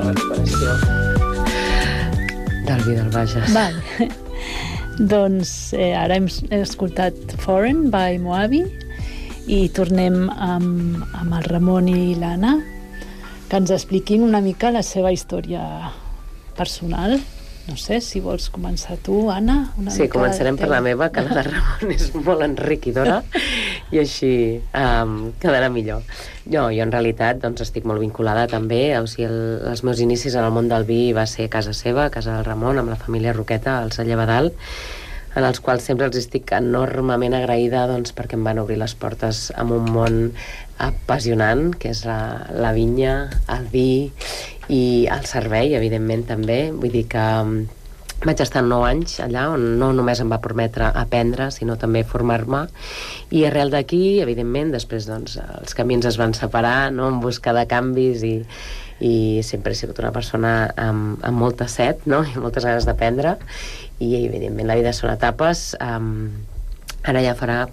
recuperació del vi del Bages. Vale. Doncs ara hem escoltat Foreign by Moabi i tornem amb el Ramon i l'Anna, que ens expliquin una mica la seva història personal. No sé, si vols començar tu, Anna. Sí, començarem per la meva, que la de Ramon és molt enriquidora i així quedarà millor. Jo en realitat doncs, estic molt vinculada també, o sigui, els meus inicis en el món del vi va ser a casa seva, a casa del Ramon, amb la família Roqueta, al Celler Badal, en els quals sempre els estic enormement agraïda doncs, perquè em van obrir les portes en un món apassionant, que és la vinya, el vi i el servei, evidentment, també. Vull dir que vaig estar 9 anys allà, on no només em va permetre aprendre, sinó també formar-me, i arrel d'aquí, evidentment, després doncs, els camins es van separar, no?, en busca de canvis, i sempre he sigut una persona amb molta set, no?, i moltes ganes d'aprendre, i evidentment la vida són etapes. Ara ja farà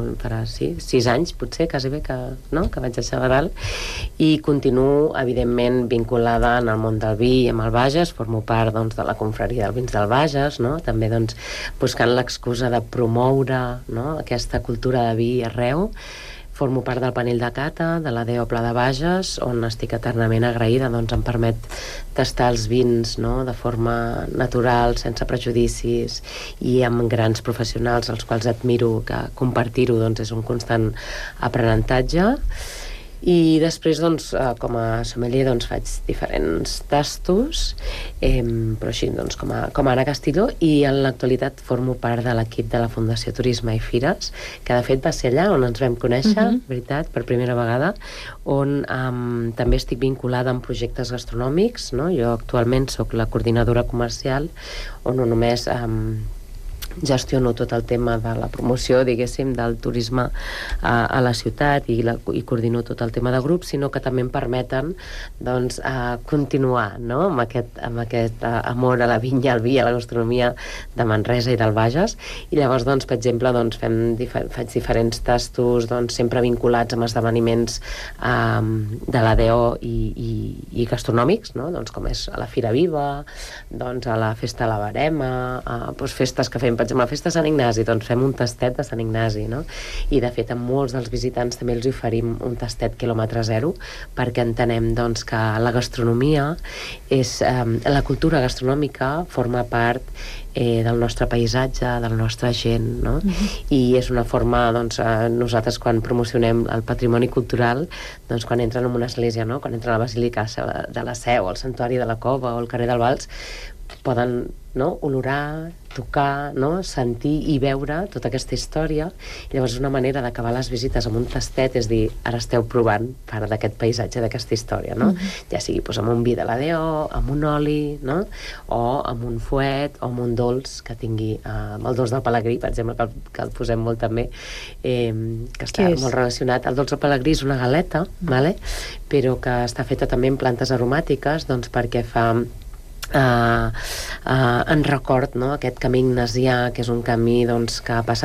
6 anys, potser, quasi bé, que vaig deixar Badal, i continuo, evidentment, vinculada en el món del vi i amb el Bages. Formo part doncs, de la confraria dels vins del Bages, no?, també doncs, buscant l'excusa de promoure, no?, aquesta cultura de vi arreu. Formo part del panell de cata de la DO Pla de Bages, on estic eternament agraïda, doncs em permet tastar els vins, no?, de forma natural, sense prejudicis, i amb grans professionals als quals admiro, que compartir-ho doncs, és un constant aprenentatge. I després, doncs, com a sommelier, doncs, faig diferents tastos, però així, doncs, com a Anna Castillo, i en l'actualitat formo part de l'equip de la Fundació Turisme i Fires, que de fet va ser allà on ens vam conèixer, veritat, per primera vegada, on també estic vinculada amb projectes gastronòmics, no? Jo actualment sóc la coordinadora comercial, on no només gestiono tot el tema de la promoció, diguéssim, del turisme a la ciutat, i coordino tot el tema de grups, sinó que també em permeten doncs, continuar, no?, amb aquest amor a la vinya, al vi, a la gastronomia de Manresa i del Bages. I llavors, doncs, per exemple, doncs, faig diferents tastos, doncs, sempre vinculats amb esdeveniments de la DO i gastronòmics, no?, doncs, com és a la Fira Viva, doncs, a la Festa de la Verema, doncs, festes que fem, per exemple, la Festa de Sant Ignasi, doncs fem un tastet de Sant Ignasi, no? I de fet amb molts dels visitants també els oferim un tastet quilòmetre zero, perquè entenem doncs que la gastronomia és, la cultura gastronòmica forma part del nostre paisatge, de la nostra gent, no? I és una forma, doncs, nosaltres quan promocionem el patrimoni cultural, doncs quan entren en una església, no?, quan entren a la Basílica de la Seu, al Santuari de la Cova o al carrer del Vals, poden, no?, olorar, tocar, no?, sentir i veure tota aquesta història. I llavors és una manera d'acabar les visites amb un tastet, és dir, ara esteu provant part d'aquest paisatge, d'aquesta història, no? Ja sigui doncs, amb un vi de la DO, amb un oli, no?, o amb un fuet, o amb un dolç que tingui, amb el dolç del Pelegrí, per exemple, que el posem molt també, que està molt relacionat. El dolç del Pelegrí és una galeta, vale? Però que està feta també en plantes aromàtiques, doncs perquè fa en record, no?, aquest camí ignasià, que és un camí doncs, que passa